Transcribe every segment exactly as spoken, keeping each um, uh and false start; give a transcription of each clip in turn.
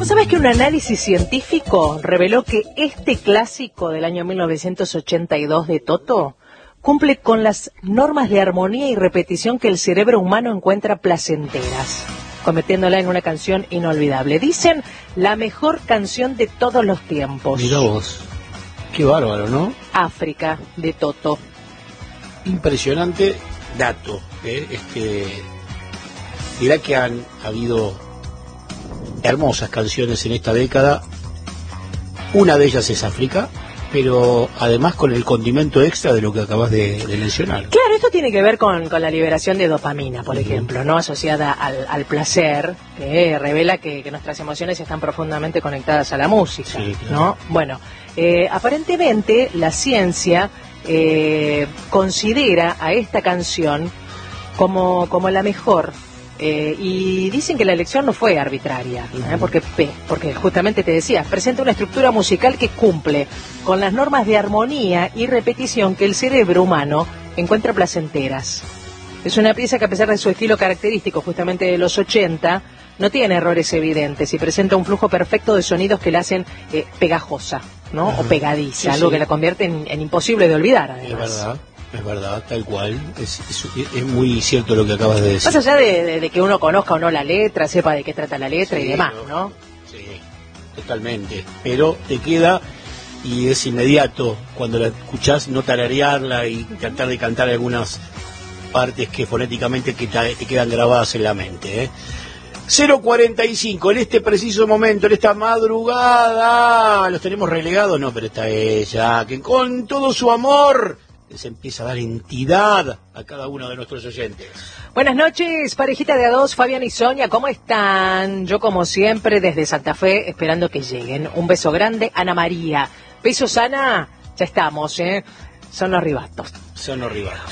¿Sabes que un análisis científico reveló que este clásico del año mil novecientos ochenta y dos de Toto cumple con las normas de armonía y repetición que el cerebro humano encuentra placenteras, convirtiéndola en una canción inolvidable? Dicen, la mejor canción de todos los tiempos. Mirá vos, qué bárbaro, ¿no? África, de Toto. Impresionante dato, ¿eh? Este, mirá que han habido hermosas canciones en esta década. Una de ellas es África, pero además con el condimento extra de lo que acabas de, de mencionar. Claro, esto tiene que ver con, con la liberación de dopamina, por Uh-huh. ejemplo, no asociada al, al placer, que revela que, que nuestras emociones están profundamente conectadas a la música, Sí, claro. ¿no? Bueno, eh, aparentemente la ciencia eh, considera a esta canción como, como la mejor. Eh, y dicen que la elección no fue arbitraria, ¿eh? porque, porque justamente te decía, presenta una estructura musical que cumple con las normas de armonía y repetición que el cerebro humano encuentra placenteras. Es una pieza que, a pesar de su estilo característico justamente de los ochenta, no tiene errores evidentes y presenta un flujo perfecto de sonidos que la hacen eh, pegajosa, ¿no? Ajá. O pegadiza, Sí, algo sí. que la convierte en, en imposible de olvidar, Es además. verdad, es verdad, tal cual. Es, es, es muy cierto lo que acabas de decir. Más allá de, de, de que uno conozca o no la letra, sepa de qué trata la letra Sí, y demás, no, ¿no? Sí, totalmente. Pero te queda y es inmediato cuando la escuchás no tararearla y tratar de cantar algunas partes que fonéticamente que te, te quedan grabadas en la mente, ¿eh? cero cuarenta y cinco, en este preciso momento, en esta madrugada, ¿los tenemos relegados? No, pero está ella, que con todo su amor les empieza a dar entidad a cada uno de nuestros oyentes. Buenas noches, parejita de a dos, Fabián y Sonia, ¿cómo están? Yo, como siempre, desde Santa Fe, esperando que lleguen. Un beso grande, Ana María. Besos, Ana, ya estamos, ¿eh? Son los ribatos. Son los rivales.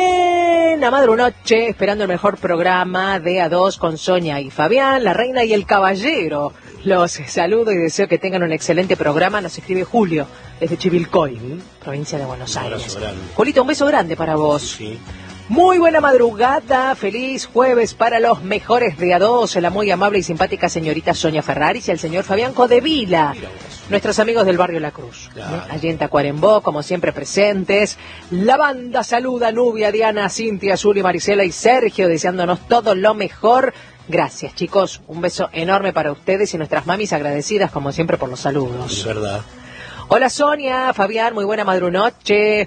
Buena madrunoche, esperando el mejor programa de A dos con Sonia y Fabián, la reina y el caballero. Los saludo y deseo que tengan un excelente programa. Nos escribe Julio, desde Chivilcoy, provincia de Buenos Un Aires. abrazo grande. Julito, un beso grande para vos. Sí, sí. Muy buena madrugada, feliz jueves para los mejores de A dos, la muy amable y simpática señorita Sonia Ferraris y el señor Fabián Codevila, Mira vos. nuestros amigos del barrio La Cruz, Claro. ¿eh? Allí en Tacuarembó, como siempre presentes. La banda saluda a Nubia, Diana, Cintia, Zuli, Marisela y Sergio, deseándonos todo lo mejor. Gracias, chicos, un beso enorme para ustedes y nuestras mamis agradecidas como siempre por los Es saludos. verdad. Hola Sonia, Fabián, muy buena madrunoche.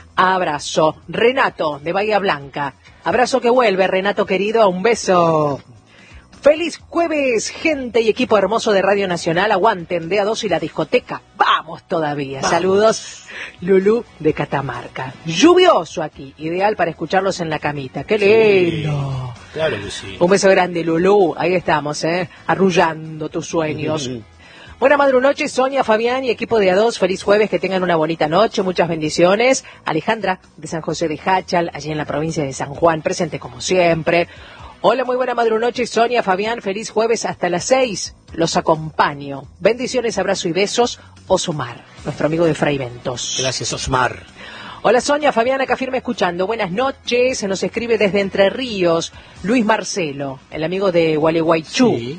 Abrazo. Renato, de Bahía Blanca. Abrazo que vuelve, Renato querido, un beso. Feliz jueves, gente y equipo hermoso de Radio Nacional. Aguanten de A dos y la discoteca. Vamos todavía. Vamos. Saludos, Lulú de Catamarca. Lluvioso aquí, ideal para escucharlos en la camita. ¡Qué lindo! Sí, claro que sí. Un beso grande, Lulú. Ahí estamos, ¿eh? Arrullando tus sueños. Buena madrunoche, Sonia, Fabián y equipo de A dos. Feliz jueves, que tengan una bonita noche, muchas bendiciones. Alejandra, de San José de Hachal, allí en la provincia de San Juan, presente como siempre. Hola, muy buena madrunoche, Sonia, Fabián, feliz jueves hasta las seis. Los acompaño. Bendiciones, abrazo y besos. Osumar, nuestro amigo de Fray Ventos. Gracias, Osmar. Hola Sonia, Fabián, acá firme escuchando. Buenas noches, se nos escribe desde Entre Ríos, Luis Marcelo, el amigo de Gualeguaychú. Sí.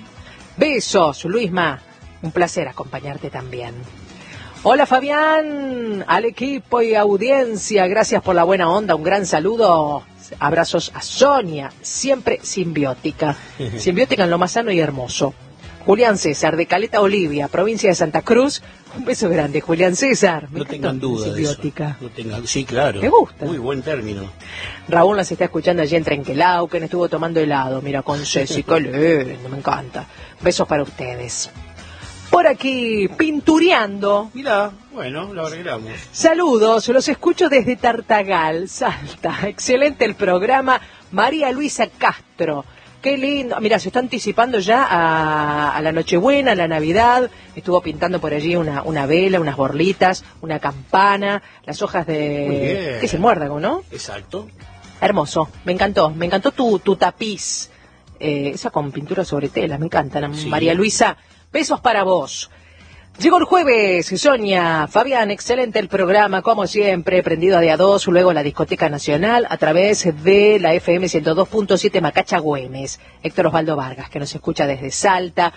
Besos, Luisma. Un placer acompañarte también. Hola Fabián, al equipo y audiencia, gracias por la buena onda, un gran saludo. Abrazos a Sonia, siempre simbiótica. Simbiótica en lo más sano y hermoso. Julián César, de Caleta Olivia, provincia de Santa Cruz. Un beso grande, Julián César. Me No encantó, tengan duda de eso. simbiótica. No tengan, sí, claro. Me gusta. Muy buen término. Raúl nos está escuchando allí en Trenquelauquen, estuvo tomando helado, mira, con Ceci, qué lindo, me encanta. Besos para ustedes. Por aquí, pintureando. Mirá, bueno, lo arreglamos. Saludos, los escucho desde Tartagal, Salta. Excelente el programa. María Luisa Castro. Qué lindo. Mira, se está anticipando ya a, a la Nochebuena, a la Navidad. Estuvo pintando por allí una, una vela, unas borlitas, una campana, las hojas Muy de... bien. ¿Qué es el muérdago, no? Exacto. Hermoso, me encantó. Me encantó tu, tu tapiz. Eh, esa con pintura sobre tela, me encanta. La Sí. María Luisa, besos para vos. Llegó el jueves, Sonia, Fabián, excelente el programa, como siempre, prendido de A dos, luego la Discoteca Nacional, a través de la F M ciento dos punto siete Macacha Güemes. Héctor Osvaldo Vargas, que nos escucha desde Salta.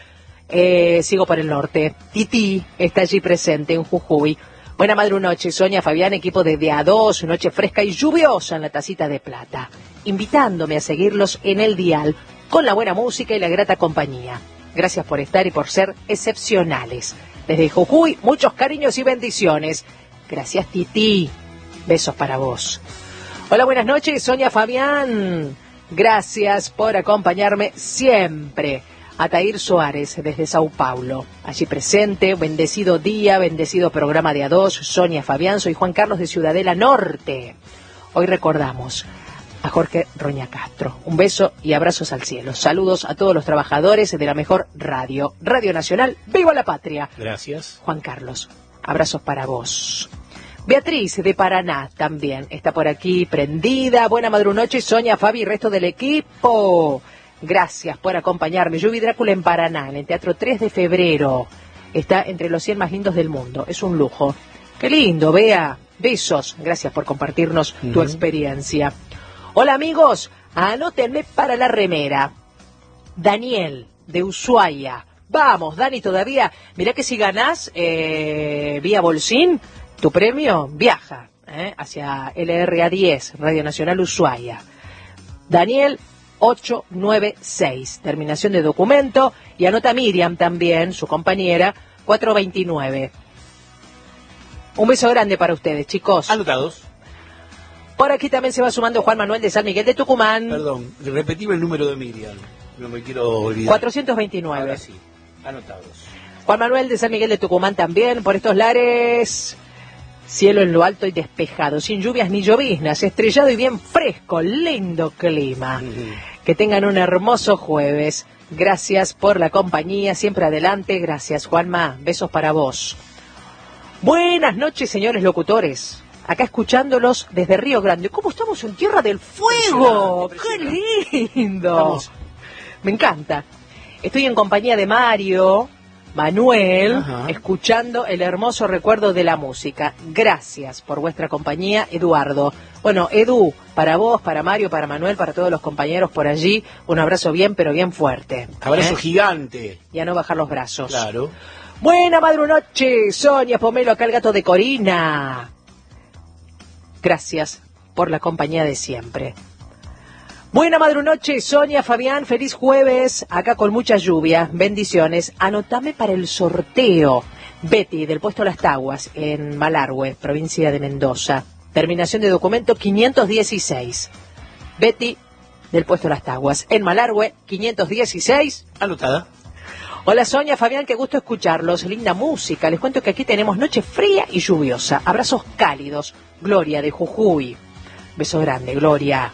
Eh, sigo por el norte. Titi está allí presente en Jujuy. Buena madre noche, Sonia, Fabián, equipo de D A dos, noche fresca y lluviosa en la tacita de plata, invitándome a seguirlos en el dial, con la buena música y la grata compañía. Gracias por estar y por ser excepcionales. Desde Jujuy, muchos cariños y bendiciones. Gracias, Titi. Besos para vos. Hola, buenas noches, Sonia, Fabián. Gracias por acompañarme siempre. Atair Suárez, desde Sao Paulo. Allí presente, bendecido día, bendecido programa de A dos, Sonia, Fabián, soy Juan Carlos de Ciudadela Norte. Hoy recordamos a Jorge Roña Castro. Un beso y abrazos al cielo. Saludos a todos los trabajadores de la mejor radio, Radio Nacional. ¡Viva la patria! Gracias. Juan Carlos, abrazos para vos. Beatriz de Paraná también está por aquí prendida. Buena madrunoche, Sonia, Fabi y resto del equipo. Gracias por acompañarme. Yo vi Drácula en Paraná, en el Teatro tres de febrero. Está entre los cien más lindos del mundo. Es un lujo. Qué lindo, Bea. Besos. Gracias por compartirnos uh-huh. tu experiencia. Hola, amigos. Anótenme para la remera. Daniel, de Ushuaia. Vamos, Dani, todavía. Mirá que si ganás eh, vía Bolsín, tu premio viaja eh, hacia L R A diez, Radio Nacional Ushuaia. Daniel, ocho nueve seis, terminación de documento, y anota Miriam también, su compañera, cuatro veintinueve. Un beso grande para ustedes, chicos. Anotados. Por aquí también se va sumando Juan Manuel de San Miguel de Tucumán. Perdón, repetime el número de Miriam, no me quiero olvidar. cuatrocientos veintinueve. Ahora sí, anotados. Juan Manuel de San Miguel de Tucumán también, por estos lares. Cielo en lo alto y despejado, sin lluvias ni lloviznas, estrellado y bien fresco, lindo clima. Uh-huh. Que tengan un hermoso jueves. Gracias por la compañía, siempre adelante. Gracias, Juanma. Besos para vos. Buenas noches, señores locutores. Acá escuchándolos desde Río Grande. ¿Cómo estamos en Tierra del Fuego? ¡Qué lindo! Estamos... Me encanta. Estoy en compañía de Mario, Manuel, ajá, escuchando el hermoso recuerdo de la música. Gracias por vuestra compañía, Eduardo. Bueno, Edu, para vos, para Mario, para Manuel, para todos los compañeros por allí, un abrazo bien, pero bien fuerte. Abrazo ¿eh? Gigante. Y a no bajar los brazos. Claro. Buena madrunoche, Sonia Pomelo, acá el gato de Corina. Gracias por la compañía de siempre. Buena madrunoche, Sonia, Fabián, feliz jueves, acá con mucha lluvia, bendiciones. Anotame para el sorteo. Betty, del puesto Las Taguas, en Malargüe, provincia de Mendoza. Terminación de documento quinientos dieciséis. Betty, del puesto Las Taguas, en Malargüe, quinientos dieciséis. Anotada. Hola, Sonia, Fabián, qué gusto escucharlos. Linda música. Les cuento que aquí tenemos noche fría y lluviosa. Abrazos cálidos. Gloria, de Jujuy. Beso grande, Gloria.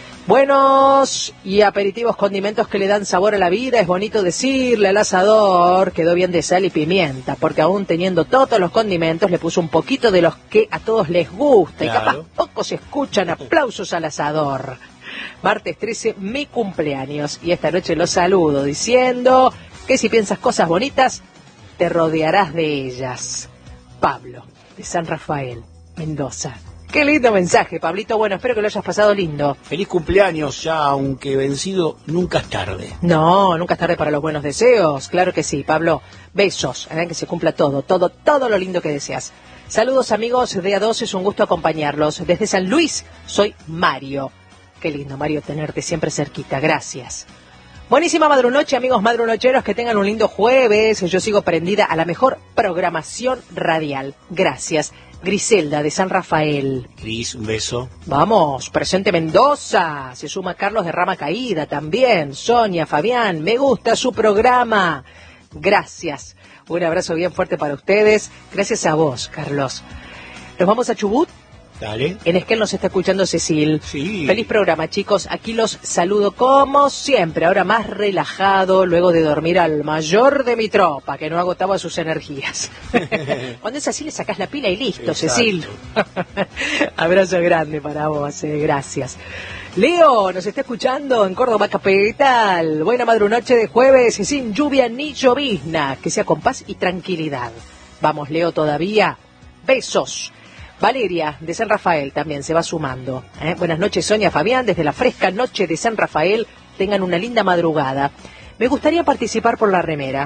Buenos y aperitivos condimentos que le dan sabor a la vida. Es bonito decirle al asador, quedó bien de sal y pimienta, porque aún teniendo todos los condimentos le puso un poquito de los que a todos les gusta. Claro. Y capaz pocos escuchan. Aplausos al asador. Martes trece, mi cumpleaños, y esta noche los saludo diciendo que si piensas cosas bonitas, te rodearás de ellas. Pablo, de San Rafael, Mendoza. Qué lindo mensaje, Pablito. Bueno, espero que lo hayas pasado lindo. Feliz cumpleaños, ya aunque vencido, nunca es tarde. No, nunca es tarde para los buenos deseos. Claro que sí, Pablo. Besos, ¿eh? Que se cumpla todo, todo, todo lo lindo que deseas. Saludos, amigos de A dos, es un gusto acompañarlos. Desde San Luis, soy Mario. Qué lindo, Mario, tenerte siempre cerquita. Gracias. Buenísima madrunoche, amigos madrunocheros, que tengan un lindo jueves. Yo sigo prendida a la mejor programación radial. Gracias. Griselda, de San Rafael. Cris, un beso. Vamos, presente Mendoza. Se suma Carlos de Rama Caída también. Sonia, Fabián, me gusta su programa. Gracias. Un abrazo bien fuerte para ustedes. Gracias a vos, Carlos. Nos vamos a Chubut. Dale. En Esquel nos está escuchando Cecil. Sí. Feliz programa, chicos. Aquí los saludo como siempre. Ahora más relajado, luego de dormir al mayor de mi tropa, que no agotaba sus energías. Cuando es así, le sacás la pila y listo, exacto. Cecil. Abrazo grande para vos, eh. Gracias. Leo nos está escuchando en Córdoba Capital. Buena madrunoche de jueves, sin lluvia ni llovizna. Que sea con paz y tranquilidad. Vamos, Leo, todavía. Besos. Valeria, de San Rafael, también se va sumando. ¿eh? Buenas noches, Sonia, Fabián, desde la fresca noche de San Rafael. Tengan una linda madrugada. Me gustaría participar por la remera.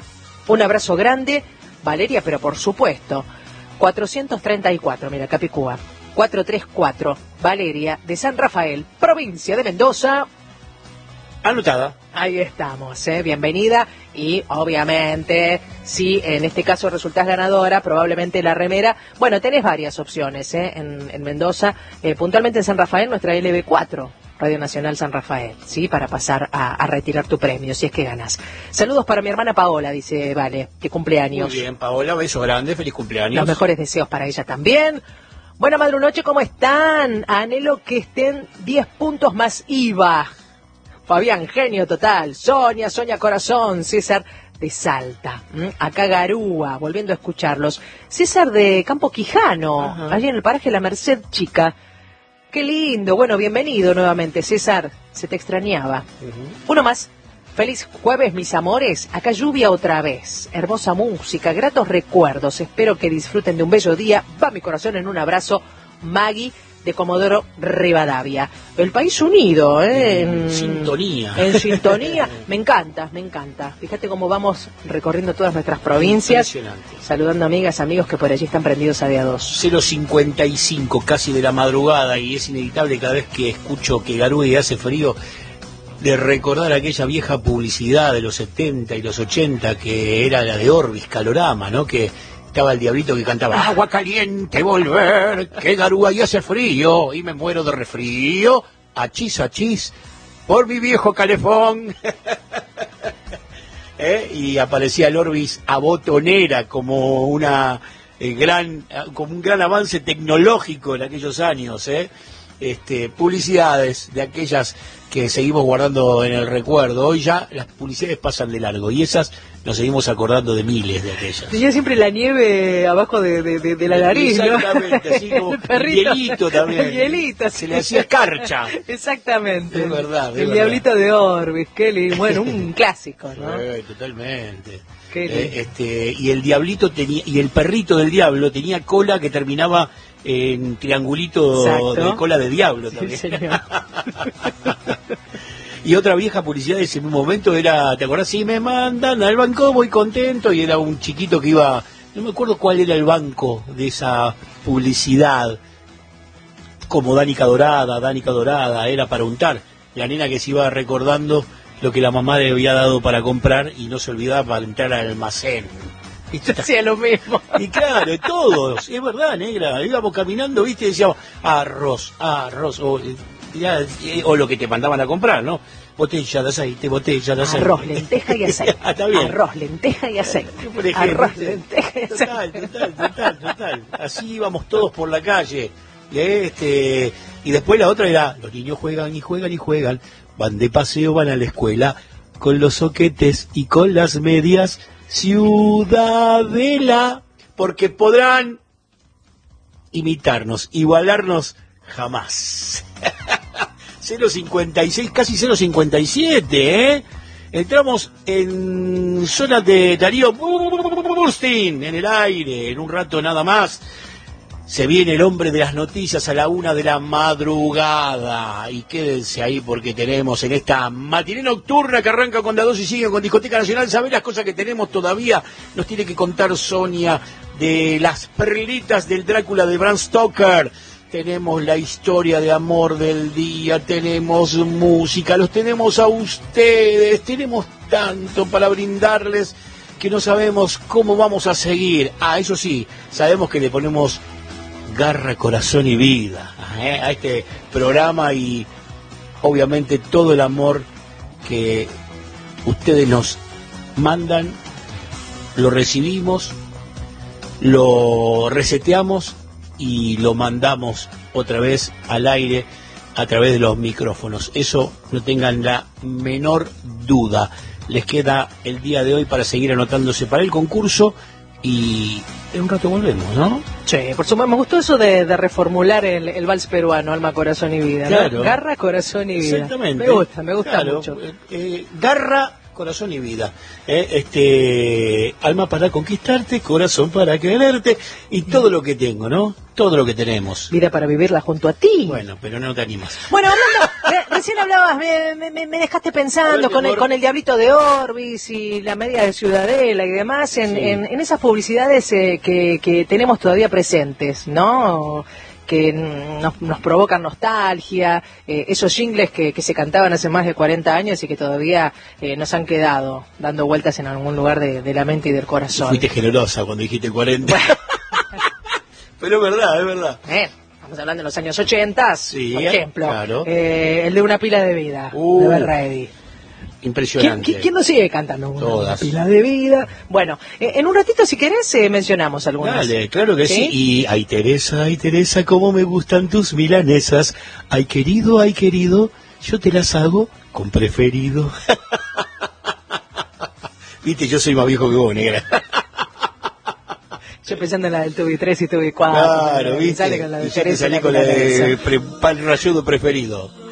Un abrazo grande, Valeria, pero por supuesto, cuatrocientos treinta y cuatro, mira, Capicúa, cuatrocientos treinta y cuatro, Valeria, de San Rafael, provincia de Mendoza. Anotada. Ahí estamos, ¿eh? Bienvenida. Y obviamente, si en este caso resultás ganadora, probablemente la remera. Bueno, tenés varias opciones, ¿eh? En, en Mendoza, eh, puntualmente en San Rafael, nuestra L B cuatro, Radio Nacional San Rafael, ¿sí? Para pasar a, a retirar tu premio, si es que ganas. Saludos para mi hermana Paola, dice Vale, que cumpleaños. Muy bien, Paola, beso grande, feliz cumpleaños. Los mejores deseos para ella también. Buena madrunoche, ¿cómo están? Anhelo que estén diez puntos más I V A. Fabián, genio total. Sonia, Sonia Corazón. César de Salta. ¿Mm? Acá Garúa, volviendo a escucharlos. César de Campo Quijano, ajá, allí en el paraje La Merced Chica. Qué lindo. Bueno, bienvenido nuevamente, César. Se te extrañaba. Uh-huh. Uno más. Feliz jueves, mis amores. Acá lluvia otra vez. Hermosa música, gratos recuerdos. Espero que disfruten de un bello día. Va mi corazón en un abrazo. Maggie de Comodoro Rivadavia. El país unido, ¿eh? En, en sintonía. En sintonía. Me encanta, me encanta. Fíjate cómo vamos recorriendo todas nuestras provincias. Saludando amigas, amigos que por allí están prendidos a día dos. cero cincuenta y cinco, casi de la madrugada, y es inevitable cada vez que escucho que Garúa y hace frío, de recordar aquella vieja publicidad de los setenta y los ochenta, que era la de Orbis, Calorama, ¿no? Que estaba el diablito que cantaba agua caliente volver, que Garúa y hace frío y me muero de resfrío, achis achis por mi viejo calefón. ¿Eh? Y aparecía el Orbis a botonera como una eh, gran como un gran avance tecnológico en aquellos años, ¿eh? Este, publicidades de aquellas que seguimos guardando en el recuerdo. Hoy ya las publicidades pasan de largo y esas nos seguimos acordando de miles de aquellas. Tenía siempre la nieve abajo de, de, de, de la nariz, exactamente, ¿no? así como el perrito, el hielito también. El hielito, se le hacía escarcha. Exactamente. Es verdad. Es el verdad. Diablito de Orbis, qué lindo. Bueno, un clásico, ¿no? Sí, totalmente. Qué lindo. Eh, este, y el diablito tenía, y el perrito del diablo tenía cola que terminaba en triangulito. Exacto. De cola de diablo también. Sí, señor. Y otra vieja publicidad de ese momento era, ¿te acordás? Si me mandan al banco voy contento, y era un chiquito que iba, no me acuerdo cuál era el banco de esa publicidad, como Danica Dorada, Danica Dorada, era para untar, la nena que se iba recordando lo que la mamá le había dado para comprar y no se olvidaba para entrar al almacén. Y yo hacía lo mismo. Y claro, todos, es verdad, negra, íbamos caminando, viste, y decíamos, arroz, arroz, o, ya, o lo que te mandaban a comprar, ¿no? Botella de aceite, botella de aceite. Arroz, lenteja y aceite. Ah, está bien. Arroz, lenteja y aceite. Arroz, lenteja y aceite. Total, total, total, total. Así íbamos todos por la calle. Este, y después la otra era, los niños juegan y juegan y juegan, van de paseo, van a la escuela, con los soquetes y con las medias, Ciudadela, porque podrán imitarnos, igualarnos jamás. cero cincuenta y seis, casi cero cincuenta y siete, ¿eh? Entramos en zona de Darío Burstin, en el aire, en un rato nada más. Se viene el hombre de las noticias a la una de la madrugada. Y quédense ahí porque tenemos en esta matiné nocturna que arranca con la dos y sigue con Discoteca Nacional. ¿Sabés las cosas que tenemos todavía? Nos tiene que contar Sonia de las perlitas del Drácula de Bram Stoker. Tenemos la historia de amor del día, tenemos música, los tenemos a ustedes, tenemos tanto para brindarles que no sabemos cómo vamos a seguir. Ah, eso sí, sabemos que le ponemos garra, corazón y vida ¿eh? a este programa, y obviamente todo el amor que ustedes nos mandan lo recibimos, lo reseteamos y lo mandamos otra vez al aire a través de los micrófonos. Eso no tengan la menor duda. Les queda el día de hoy para seguir anotándose para el concurso y en un rato volvemos, ¿no? Sí, por supuesto, me gustó eso de, de reformular el, el vals peruano, alma, corazón y vida, ¿no? Claro. Garra, corazón y vida. Exactamente. Me gusta, me gusta claro. mucho. Eh, eh, garra, corazón y vida. Eh, este, alma para conquistarte, corazón para quererte y todo lo que tengo, ¿no? Todo lo que tenemos. Vida para vivirla junto a ti. Bueno, pero no te animas. Bueno, hablando, recién hablabas, me, me, me dejaste pensando con el, con el Diablito de Orbis y la media de Ciudadela y demás, en, sí. en, en esas publicidades eh, que, que tenemos todavía presentes, ¿no? Que nos, nos provocan nostalgia, eh, esos jingles que, que se cantaban hace más de cuarenta años y que todavía eh, nos han quedado dando vueltas en algún lugar de, de la mente y del corazón. Fuiste generosa cuando dijiste cuarenta. Bueno. Pero es verdad, es verdad. Eh, estamos hablando de los años ochenta, sí, por ejemplo. Claro. Eh, el de Una pila de vida, uh, de Berredi. Impresionante. ¿Quién, ¿Quién no sigue cantando? Una Todas. Pila de vida. Bueno, eh, en un ratito, si querés, eh, mencionamos algunas. Dale, claro que sí. sí. Y, ay, Teresa, ay, Teresa, cómo me gustan tus milanesas. Ay, querido, ay, querido, yo te las hago con preferido. Viste, yo soy más viejo que vos, negra. Yo pensando en la del Tubi tres y Tubi cuatro. Claro, viste. Sale con la de y yo te salí con la de pre, pan rayudo preferido.